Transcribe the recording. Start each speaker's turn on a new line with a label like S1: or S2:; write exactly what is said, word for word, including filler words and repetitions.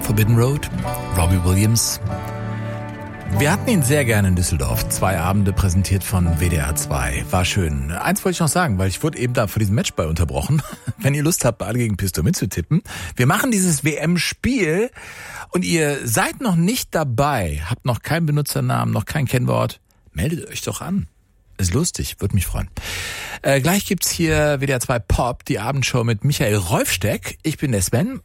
S1: Forbidden Road, Robbie Williams. Wir hatten ihn sehr gerne in Düsseldorf. Zwei Abende präsentiert von W D R zwei. War schön. Eins wollte ich noch sagen, weil ich wurde eben da für diesen Matchball unterbrochen. Wenn ihr Lust habt, alle gegen Pisto mitzutippen. Wir machen dieses W M-Spiel und ihr seid noch nicht dabei, habt noch keinen Benutzernamen, noch kein Kennwort. Meldet euch doch an. Ist lustig, würde mich freuen. Äh, gleich gibt's hier W D R zwei Pop, die Abendshow mit Michael Rolfsteck. Ich bin der Sven